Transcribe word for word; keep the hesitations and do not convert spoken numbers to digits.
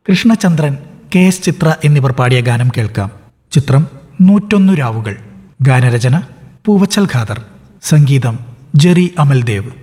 Krishnachandran, K S ചിത്ര എന്നിവർ പാടിയ ഗാനം കേൾക്കാം. ചിത്രം നൂറ്റൊന്നു രാവുകൾ. ഗാനരചന പൂവച്ചൽ ഖാദർ. സംഗീതം ജെറി അമൽദേവ്.